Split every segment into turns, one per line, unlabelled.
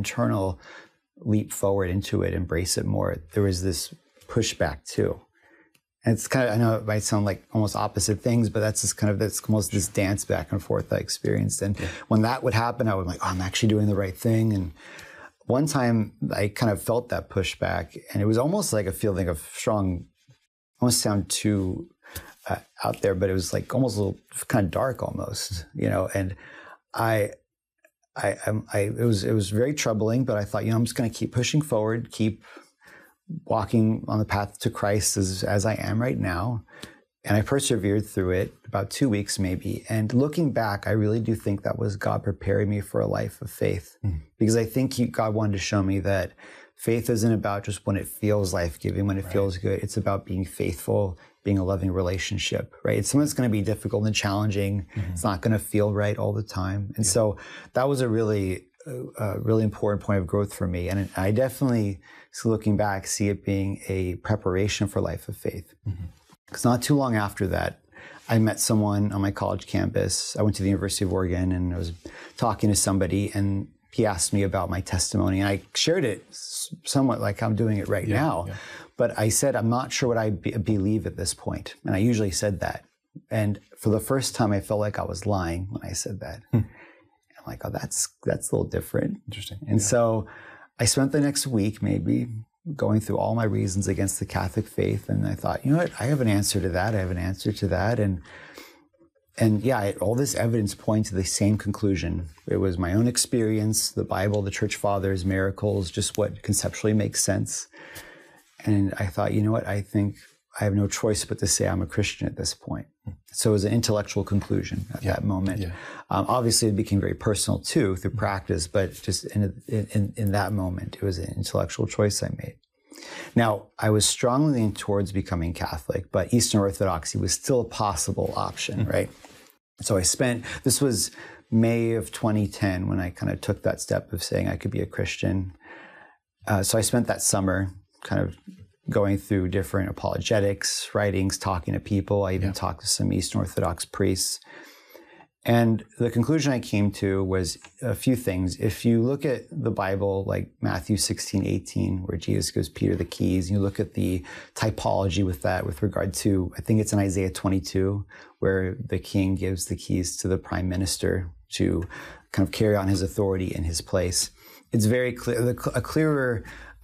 internal leap forward into it, embrace it more, there was this pushback too. And it's kind of, I know it might sound like almost opposite things, but that's almost this dance back and forth I experienced. And when that would happen, I would be like, oh, I'm actually doing the right thing. And one time I kind of felt that pushback, and it was almost like a feeling of strong, almost sound too out there, but it was like almost a little kind of dark almost, and it was very troubling, but I thought, I'm just going to keep pushing forward, keep walking on the path to Christ as I am right now. And I persevered through it about 2 weeks maybe. And looking back, I really do think that was God preparing me for a life of faith. Because I think God wanted to show me that faith isn't about just when it feels life-giving, when it feels good. It's about being faithful, being a loving relationship, right? It's something that's going to be difficult and challenging. It's not going to feel right all the time. And so that was a really important point of growth for me. And I definitely, looking back, see it being a preparation for life of faith. Because not too long after that, I met someone on my college campus. I went to the University of Oregon, and I was talking to somebody, and he asked me about my testimony. And I shared it somewhat like I'm doing it right now. But I said, I'm not sure what I believe at this point. And I usually said that. And for the first time, I felt like I was lying when I said that. I'm like, oh, that's a little different.
Interesting.
And so I spent the next week maybe going through all my reasons against the Catholic faith. And I thought, you know what? I have an answer to that. I have an answer to that. And yeah, all this evidence pointed to the same conclusion. It was my own experience, the Bible, the church fathers, miracles, just what conceptually makes sense. And I thought, you know what? I think I have no choice but to say I'm a Christian at this point. So it was an intellectual conclusion at that moment. Obviously, it became very personal too through practice, but just in that moment, it was an intellectual choice I made. Now, I was strongly leaning towards becoming Catholic, but Eastern Orthodoxy was still a possible option, right? So this was May of 2010 when I kind of took that step of saying I could be a Christian. So I spent that summer kind of going through different apologetics, writings, talking to people. I even talked to some Eastern Orthodox priests. And the conclusion I came to was a few things. If you look at the Bible, like Matthew 16:18, where Jesus gives Peter the keys, and you look at the typology with that with regard to, I think it's in Isaiah 22, where the king gives the keys to the prime minister to kind of carry on his authority in his place. It's very clear, a clearer,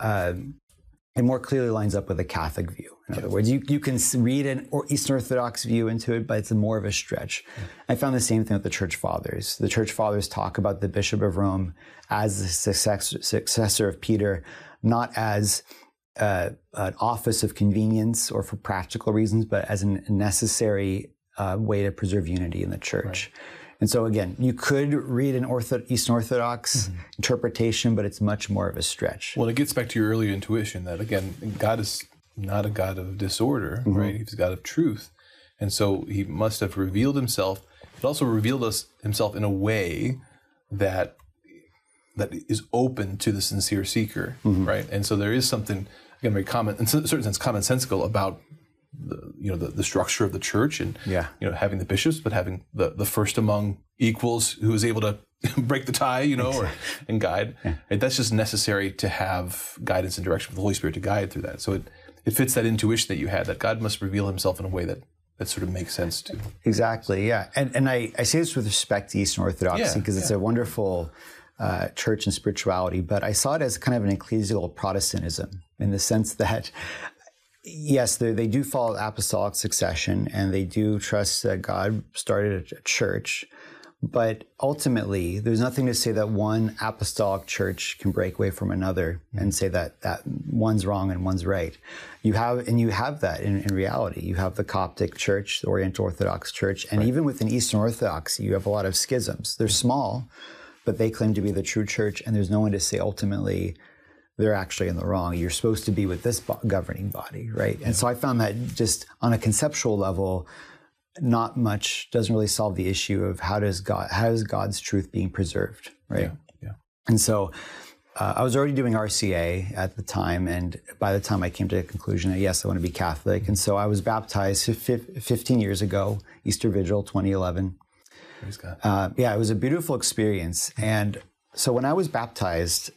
it more clearly lines up with a Catholic view. In other words, you can read an Eastern Orthodox view into it, but it's more of a stretch. I found the same thing with the Church Fathers. The Church Fathers talk about the Bishop of Rome as the successor of Peter, not as an office of convenience or for practical reasons, but as a necessary way to preserve unity in the church. And so again, you could read an Eastern Orthodox interpretation, but it's much more of a stretch.
Well, it gets back to your earlier intuition that, again, God is not a God of disorder, right? He's a God of truth. And so he must have revealed himself, but also revealed himself in a way that is open to the sincere seeker, right? And so there is something, again, very common, in a certain sense, commonsensical about the structure of the church and having the bishops, but having the first among equals who is able to break the tie, and guide. Right? That's just necessary to have guidance and direction from the Holy Spirit to guide through that. So it fits that intuition that you had, that God must reveal himself in a way that sort of makes sense too.
Exactly, yeah. And I say this with respect to Eastern Orthodoxy because it's a wonderful church and spirituality, but I saw it as kind of an ecclesial Protestantism in the sense that yes, they do follow apostolic succession, and they do trust that God started a church. But ultimately, there's nothing to say that one apostolic church can break away from another and say that one's wrong and one's right. You have that in reality. You have the Coptic Church, the Oriental Orthodox Church, and even within Eastern Orthodoxy, you have a lot of schisms. They're small, but they claim to be the true church, and there's no one to say ultimately they're actually in the wrong. You're supposed to be with this governing body, right? And so I found that just on a conceptual level, not much doesn't really solve the issue of how is God's truth being preserved, right? And so I was already doing RCA at the time, and by the time I came to the conclusion that yes, I want to be Catholic, and so I was baptized 15 years ago, Easter Vigil, 2011.
Praise God.
It was a beautiful experience, and so when I was baptized,